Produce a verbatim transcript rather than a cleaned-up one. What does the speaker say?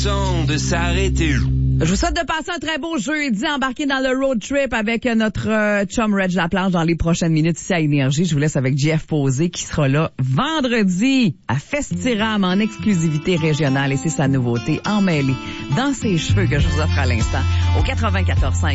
de s'arrêter. Je vous souhaite de passer un très beau jeudi, embarqué dans le road trip avec notre euh, chum Reg Laplanche dans les prochaines minutes ici à Énergie. Je vous laisse avec Jeff Posé qui sera là vendredi à Festiram en exclusivité régionale et c'est sa nouveauté emmêlée dans ses cheveux que je vous offre à l'instant au quatre-vingt-quatorze cinq.